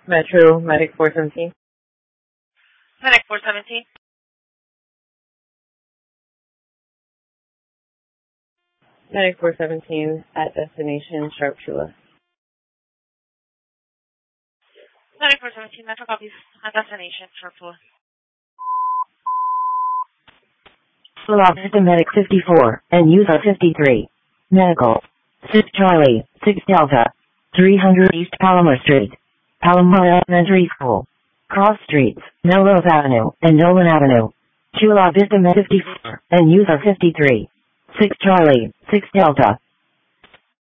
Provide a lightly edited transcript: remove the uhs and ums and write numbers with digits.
Metro Medic 417. Medic 417. Medic 417 at destination Sharpshooter. Medic 417, Metro copies. At destination Sharpshooter. Slovakia System Medic 54 and user 53. Medical. 6 Charlie, 6 Delta. 300 East Palomar Street. Palomar Elementary School. Cross Streets, Melrose Avenue, and Nolan Avenue. Chula Vista Med 54 and user 53. 6 Charlie, 6 Delta.